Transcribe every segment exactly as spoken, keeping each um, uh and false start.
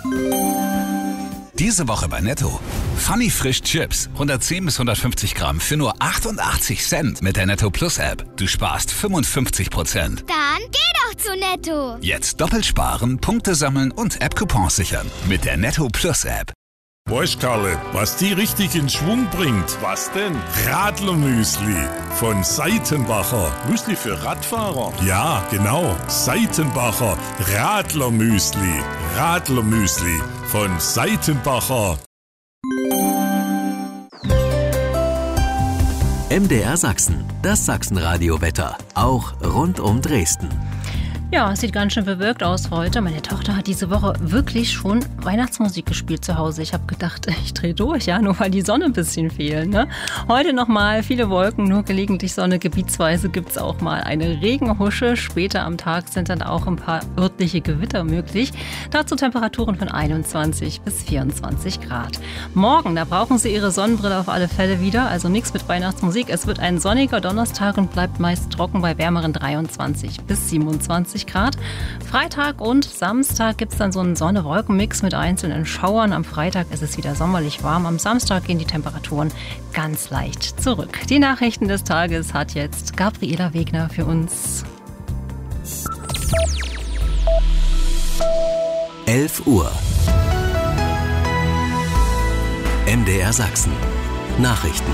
Diese Woche bei Netto. Funny Frisch Chips. hundertzehn bis hundertfünfzig Gramm für nur achtundachtzig Cent mit der Netto Plus App. Du sparst fünfundfünfzig Prozent. Dann geh doch zu Netto. Jetzt doppelt sparen, Punkte sammeln und App-Coupons sichern. Mit der Netto Plus App. Weißt Karle, was die richtig in Schwung bringt? Was denn? Radlermüsli von Seitenbacher. Müsli für Radfahrer? Ja, genau. Seitenbacher Radlermüsli. Radlermüsli von Seitenbacher. M D R Sachsen, das Sachsenradio-Wetter, auch rund um Dresden. Ja, es sieht ganz schön bewölkt aus heute. Meine Tochter hat diese Woche wirklich schon Weihnachtsmusik gespielt zu Hause. Ich habe gedacht, ich drehe durch, ja, nur weil die Sonne ein bisschen fehlt. Ne? Heute nochmal viele Wolken, nur gelegentlich Sonne. Gebietsweise gibt es auch mal eine Regenhusche. Später am Tag sind dann auch ein paar örtliche Gewitter möglich. Dazu Temperaturen von einundzwanzig bis vierundzwanzig Grad. Morgen, da brauchen Sie Ihre Sonnenbrille auf alle Fälle wieder. Also nichts mit Weihnachtsmusik. Es wird ein sonniger Donnerstag und bleibt meist trocken bei wärmeren dreiundzwanzig bis siebenundzwanzig Grad. Freitag und Samstag gibt es dann so einen Sonne-Wolken-Mix mit einzelnen Schauern. Am Freitag ist es wieder sommerlich warm. Am Samstag gehen die Temperaturen ganz leicht zurück. Die Nachrichten des Tages hat jetzt Gabriela Wegner für uns. elf Uhr. M D R Sachsen. Nachrichten.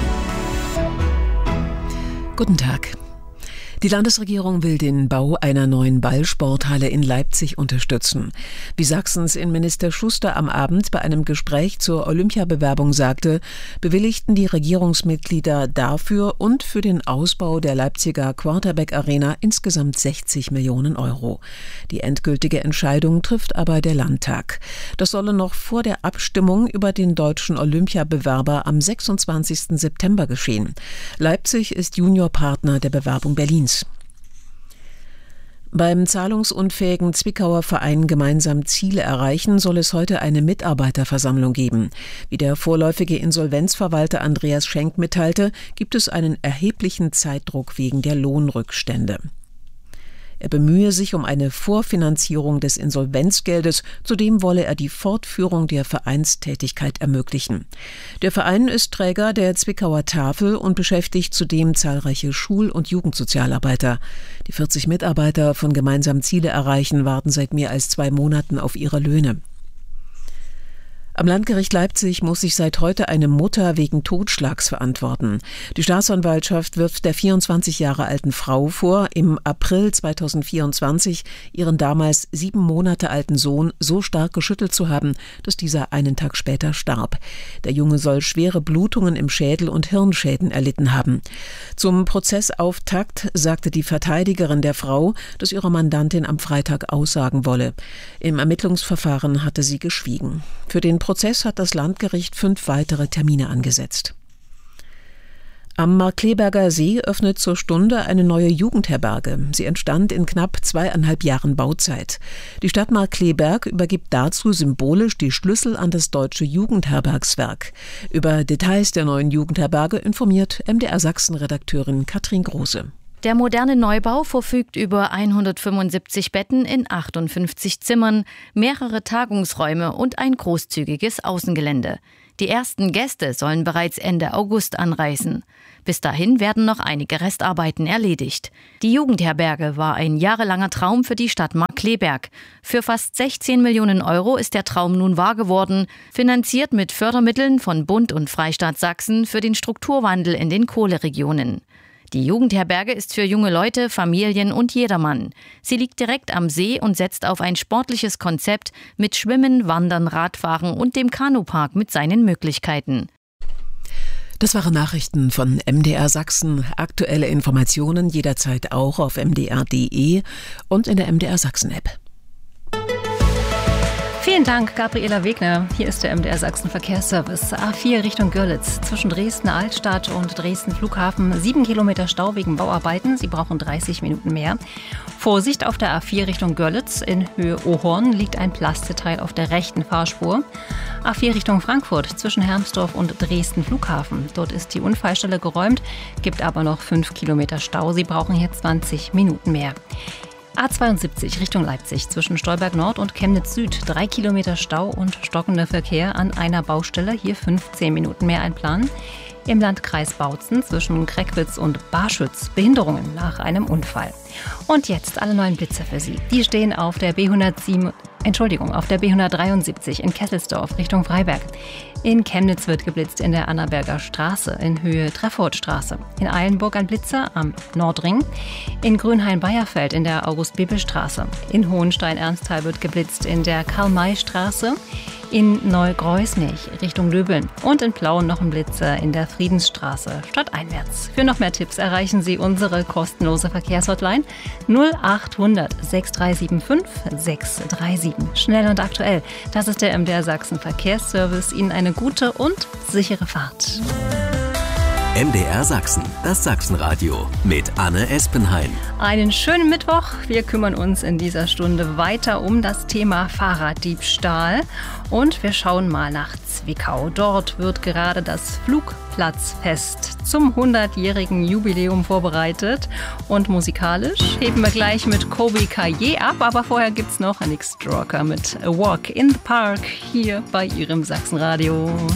Guten Tag. Die Landesregierung will den Bau einer neuen Ballsporthalle in Leipzig unterstützen. Wie Sachsens Innenminister Schuster am Abend bei einem Gespräch zur Olympiabewerbung sagte, bewilligten die Regierungsmitglieder dafür und für den Ausbau der Leipziger Quarterback Arena insgesamt sechzig Millionen Euro. Die endgültige Entscheidung trifft aber der Landtag. Das solle noch vor der Abstimmung über den deutschen Olympiabewerber am sechsundzwanzigsten September geschehen. Leipzig ist Juniorpartner der Bewerbung Berlins. Beim zahlungsunfähigen Zwickauer Verein Gemeinsam Ziele erreichen soll es heute eine Mitarbeiterversammlung geben. Wie der vorläufige Insolvenzverwalter Andreas Schenk mitteilte, gibt es einen erheblichen Zeitdruck wegen der Lohnrückstände. Er bemühe sich um eine Vorfinanzierung des Insolvenzgeldes, zudem wolle er die Fortführung der Vereinstätigkeit ermöglichen. Der Verein ist Träger der Zwickauer Tafel und beschäftigt zudem zahlreiche Schul- und Jugendsozialarbeiter. Die vierzig Mitarbeiter von Gemeinsam Ziele erreichen warten seit mehr als zwei Monaten auf ihre Löhne. Am Landgericht Leipzig muss sich seit heute eine Mutter wegen Totschlags verantworten. Die Staatsanwaltschaft wirft der vierundzwanzig Jahre alten Frau vor, im April zweitausendvierundzwanzig ihren damals sieben Monate alten Sohn so stark geschüttelt zu haben, dass dieser einen Tag später starb. Der Junge soll schwere Blutungen im Schädel und Hirnschäden erlitten haben. Zum Prozessauftakt sagte die Verteidigerin der Frau, dass ihre Mandantin am Freitag aussagen wolle. Im Ermittlungsverfahren hatte sie geschwiegen. Für den Prozess hat das Landgericht fünf weitere Termine angesetzt. Am Markkleeberger See öffnet zur Stunde eine neue Jugendherberge. Sie entstand in knapp zweieinhalb Jahren Bauzeit. Die Stadt Markkleeberg übergibt dazu symbolisch die Schlüssel an das Deutsche Jugendherbergswerk. Über Details der neuen Jugendherberge informiert M D R Sachsen-Redakteurin Katrin Große. Der moderne Neubau verfügt über hundertfünfundsiebzig Betten in achtundfünfzig Zimmern, mehrere Tagungsräume und ein großzügiges Außengelände. Die ersten Gäste sollen bereits Ende August anreisen. Bis dahin werden noch einige Restarbeiten erledigt. Die Jugendherberge war ein jahrelanger Traum für die Stadt Markkleeberg. Für fast sechzehn Millionen Euro ist der Traum nun wahr geworden, finanziert mit Fördermitteln von Bund und Freistaat Sachsen für den Strukturwandel in den Kohleregionen. Die Jugendherberge ist für junge Leute, Familien und jedermann. Sie liegt direkt am See und setzt auf ein sportliches Konzept mit Schwimmen, Wandern, Radfahren und dem Kanupark mit seinen Möglichkeiten. Das waren Nachrichten von M D R Sachsen. Aktuelle Informationen jederzeit auch auf m d r punkt d e und in der M D R Sachsen App. Vielen Dank, Gabriela Wegner. Hier ist der M D R Sachsen Verkehrsservice. A vier Richtung Görlitz zwischen Dresden Altstadt und Dresden Flughafen. Sieben Kilometer Stau wegen Bauarbeiten. Sie brauchen dreißig Minuten mehr. Vorsicht auf der A vier Richtung Görlitz. In Höhe Ohorn liegt ein Plasteteil auf der rechten Fahrspur. A vier Richtung Frankfurt zwischen Hermsdorf und Dresden Flughafen. Dort ist die Unfallstelle geräumt, gibt aber noch fünf Kilometer Stau. Sie brauchen hier zwanzig Minuten mehr. A zweiundsiebzig Richtung Leipzig zwischen Stolberg Nord und Chemnitz Süd. Drei Kilometer Stau und stockender Verkehr an einer Baustelle. Hier fünfzehn Minuten mehr einplanen. Im Landkreis Bautzen zwischen Kreckwitz und Barschütz Behinderungen nach einem Unfall. Und jetzt alle neuen Blitzer für Sie. Die stehen auf der B hundertsieben, Entschuldigung, auf der B hundertdreiundsiebzig in Kesselsdorf Richtung Freiberg. In Chemnitz wird geblitzt in der Annaberger Straße in Höhe Treffortstraße. In Eilenburg ein Blitzer am Nordring. In Grünhain-Beierfeld in der August-Bebel-Straße. In Hohenstein-Ernsthal wird geblitzt in der Karl-May-Straße. In Neugreusnich Richtung Löbeln und in Plauen noch ein Blitzer in der Friedensstraße stadteinwärts. Für noch mehr Tipps erreichen Sie unsere kostenlose Verkehrshotline null acht hundert sechs drei sieben fünf sechs drei sieben. Schnell und aktuell. Das ist der M D R Sachsen Verkehrsservice. Ihnen eine gute und sichere Fahrt. M D R Sachsen, das Sachsenradio mit Anne Espenhain. Einen schönen Mittwoch. Wir kümmern uns in dieser Stunde weiter um das Thema Fahrraddiebstahl. Und wir schauen mal nach Zwickau. Dort wird gerade das Flugplatzfest zum hundertjährigen Jubiläum vorbereitet. Und musikalisch heben wir gleich mit Kobe Kaye ab. Aber vorher gibt's noch einen Stroker mit A Walk in the Park hier bei Ihrem Sachsenradio.